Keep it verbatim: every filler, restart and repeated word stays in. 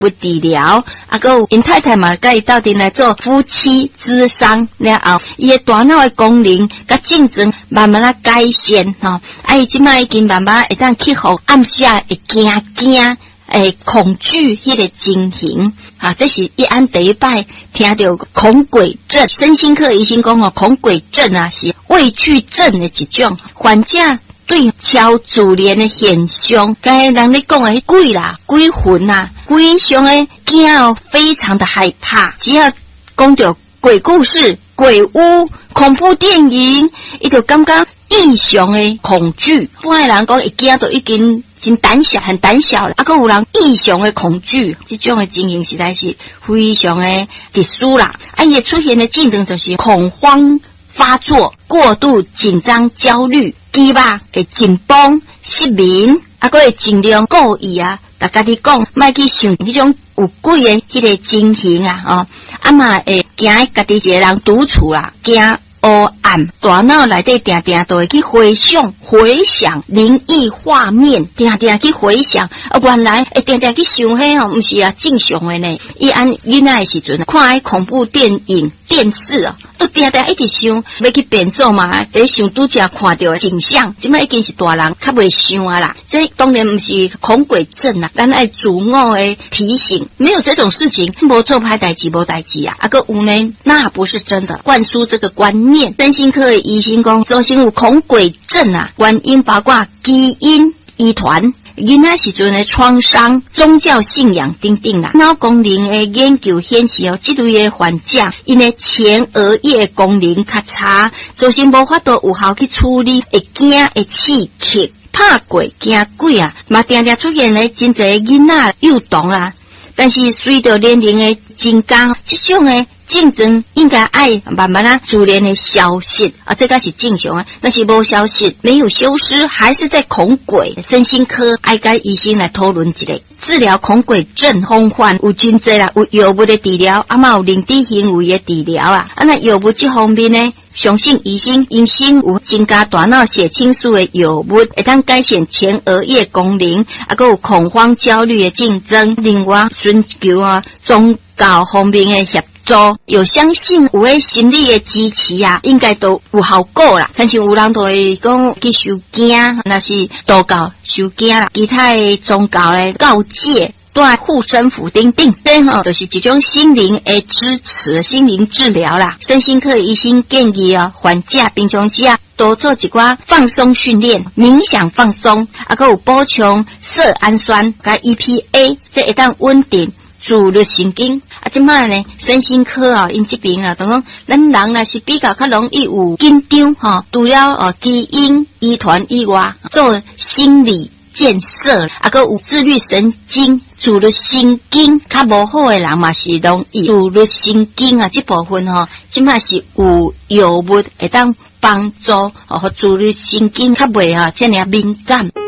不治疗，啊，个有因太太嘛，甲伊斗阵来做夫妻咨商了后，伊个大脑的功能甲症状慢慢啊改善吼，啊，伊即摆已经慢慢会当克服暗时会惊惊诶恐惧迄个情形啊，这是一安第一摆听到恐鬼症，身心科医生讲哦，恐鬼症啊是畏惧症的一种，患者对超自然的现象，该人咧讲的鬼啦、鬼魂啦、鬼上的惊哦，非常的害怕。只要讲到鬼故事、鬼屋、恐怖电影，伊就感觉异常的恐惧。一般人讲一惊都已经真胆小，很胆小了。啊，还有人异常的恐惧，这种的情形实在是非常的特殊啦。啊，也出现的症状就是恐慌发作、过度紧张、焦虑。鸡巴会紧绷、失眠，啊，佮会尽量故意啊，大家己讲，莫去想迄种有鬼的迄个情形啊，哦，啊嘛会惊家己一个人独处啦，惊黑暗，大脑内底定定都会去回想、回想灵异画面，定定去回想，啊，原来会定定去想迄哦，毋是啊正常的呢。伊按囡仔的时阵，看迄恐怖电影、电视哦。都定定一直想要去变数嘛，在想拄则看到的景象，即摆已经是大人较袂想啊啦。这当然不是恐鬼症啦，咱爱自我的提醒，没有这种事情，无做歹代志无代志啊。啊个有呢，那不是真的。灌输这个观念，身心科的医生讲，造成有恐鬼症啊，原因包括基因、遗传。囡仔时阵的创伤、宗教信仰等等啦，脑功能的研究显示哦，这类的患者因的前额叶功能较差，造成无法度有效去处理会惊的刺激，怕鬼惊鬼啊，嘛定定出现咧真侪囡仔幼童啦。但是随着年龄的增加，这种的症状应该爱慢慢啊自然的消失啊，这个是正常啊。那是无消失，没有消失，还是在恐鬼。身心科爱跟医生来讨论一下治疗恐鬼症方法有真侪啦，有药物的治疗，啊嘛有认知行为的治疗啊。啊那药物这方面呢，相信医生因先有增加大脑血清素的药物，会当改善前额叶功能，啊还有恐慌焦虑的症状。另外寻求啊宗教方面的协助，有相信有诶心理的支持啊，应该都有效果啦。亲像有人都会讲去受惊，那是道教受惊啦，其他的宗教的告诫。对护身符等等，这吼就是一种心灵的支持、心灵治疗啦。身心科医生建议啊，患者平常时啊多做一寡放松训练、冥想放松，啊，还有补充色氨酸加 E P A， 这会当稳定自律神经。啊，即摆呢，身心科啊，因这边啊，就讲咱人呢是比较较容易有紧张哈，除了哦基因、遗传以外，做心理建设，啊个有自律神经、自律神经较无好的人嘛是容易自律神经啊这部分吼，即摆是有药物会当帮助哦，自律神经较袂啊这么敏感。